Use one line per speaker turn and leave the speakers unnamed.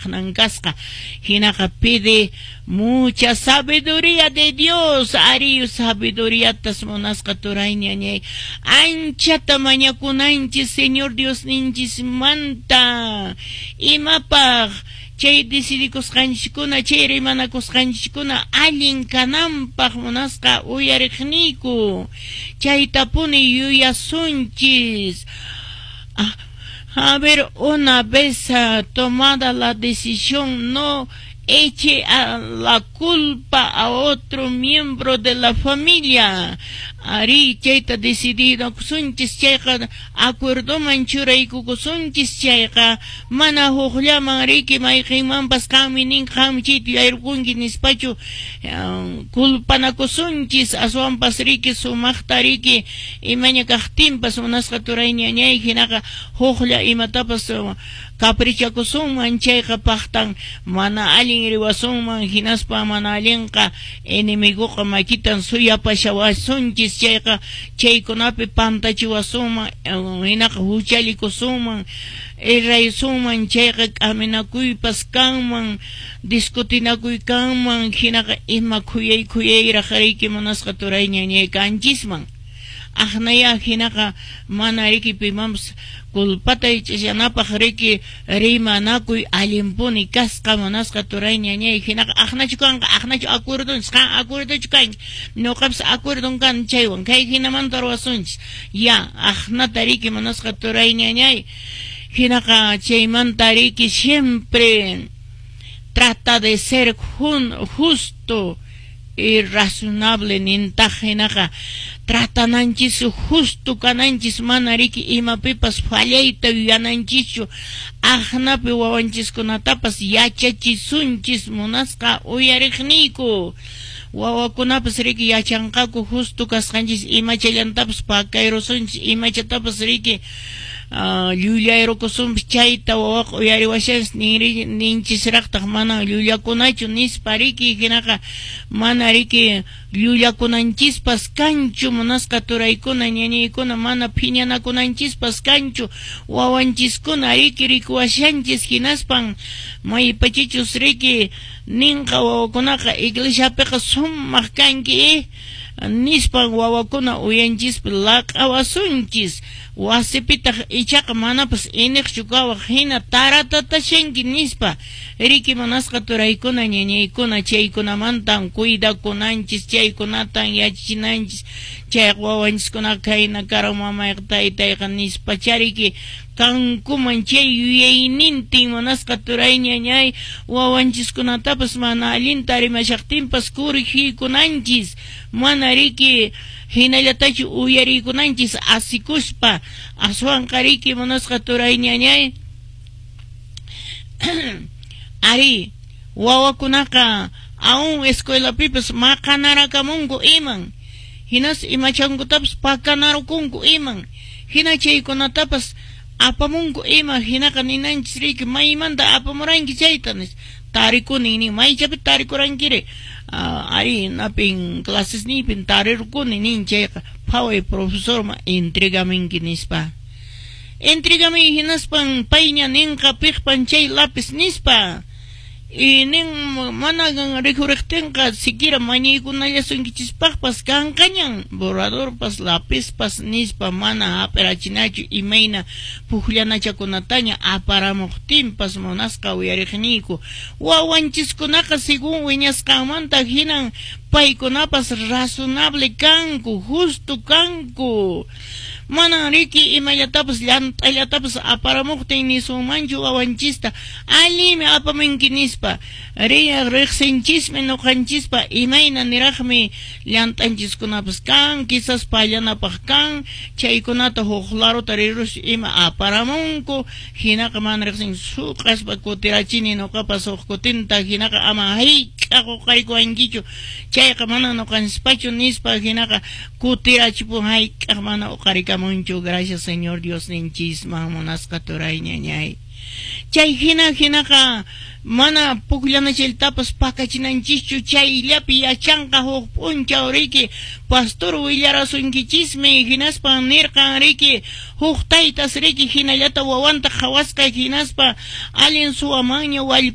nankasqa hinaqa pide mucha sabiduría de Dios ari sabiduriatas munasqa turay ñañay anchata mañakunanchis Señor Dios ninchis manta imapaq chay decidicusqanchikuna chay rimanakusqanchikuna allin kananpaq munasqa uyariqniku chaytapuni yuyasunchis. A ver, una vez tomada la decisión, no eche a la culpa a otro miembro de la familia. Ari chayta decidido kusunchis chayqa acuerdo manchurayku kusunchis chayqa mana hukllaman riki mayqimanpas qami nin qam chayta yayrukunki nispachu culpanakusunchis aswanpas riki sumaqta riki imaña kaqtinpas munasqa turay ñañay hinaqa huklla imatapas caprichakusunman chayqa paqtan mana allin riwasunman hinaspa mana allinqa enemigoqa makitan suyapashawasunchis chayqa chaykunapi pantachiwasunman hinaqa huchalikusunman irraysunman chayqa k'aminakuypas kanman discutinakuykanman hinaqa ima khuyayraq riki munasqa turay ñañay kanchisman ajnaya hinaqa mana riki pimanpas culpata ichishanapaq riki rimanakuy allimpuni kasqa munasqa turay ñañay hinaqa ajnachu kanqa ajnachu acuerdonchis qan acuerdochu kanki ñuqapas acuerdon kan chaywan kay hinamanta ruwasunchis ya ajnata riki munasqa turay ñañay hinaqa chaymanta riki siempre trata de ser justo y razonable nintaj hinaqa tratananchis justo kananchis mana riki imapipas fallayta yuyananchischu ajnapi wawanchiskunatapas yachachisunchis munasqa uyariqniku wawakunapas riki yachanqaku justo kasqanchis imachallantapas pakayrusunchis imachatapas riki llullayrukusunpis chayta wawaqa uyariwashanas ninchisraqtaq mana llullakunachu nispa riki hinaqa mana riki llullakunanchispas kanchu munasqa turaykuna ñañaykuna mana phiñanakunanchispas kanchu wawanchiskuna riki rikuwashanchis hinaspan maypachichus riki ninqa wawakunaqa iglesiapiqa sumaq kanki nispan wawakuna uyanchispi laq'awasunchis wasipitaq ichaqa manapas iniqchu kawaq hina taratatachanki nispa riki munasqa turaykuna ñañaykuna chaykunamantan cuidakunanchis chaykunatan yachachinanchis chay wawanchiskunaqa kayna karan mamayqa taytayqa nispa chariki kankuman chay yuyaynintin munasqa turay ñañay wawanchiskunatapas mana allinta rimashaqtinpas kurikuykunanchis mana riki hinallatachu uyarikunanchis asikushpa aswanqa riki munasqa turay ñañay ari wawakunaqa aún escuelapipas maqanarakamunku iman hinas imachankutapas pakanarukunku iman hina chaykunatapas apamunku ima hinaqa ninanchis riki maymanta apamuranki chaytanis tarikunin nin maychapi tarikurankiri ari napin clases nipin tarirukuni nin chayqa phaway profesorma entregaminki nispa entregami hinaspan payña ninqa piqpan chay lápiz nispa y nin mana rikuriqtinqa siquiera mañaykunallasunkichispaqpas kanqañan borradorpas lápizpas nispa mana apirachinachu imayna pukllanachakunataña aparamuqtinpas munasqa uyariqniku wawanchiskunaqa según wiñasqanmanta hinan paykunapas razonable kanku justo kanku mana riki imallatapas llant'allatapas aparamuqtin nisunmanchu wawanchista allimi apamunki nispa riqsinchismi nuqanchispa imayna niraqmi llant'anchiskunapas kan quizás pallanapaq kan chaykunata huk laruta rirush ima aparamunku hinaqa mana riqsin suqaspa kutirachini nuqapas huk kutinta hinaqa ama hayk'aqu qaykuwankichu chayqa mana nuqanchispachu nispa hinaqa kutirachipu hayk'aq mana uqarikamunchu gracias Señor Dios ninchisman munasqa turay ñañay chay hinaqa mana pukllanachaytapas pakachinanchischu chayllapi yachanqa huk p'unchaw riki pastor willarasunkichikmi hinaspa nirqan riki huk taytas riki hinallata wawanta qhawasqa hinaspa allin suwamanña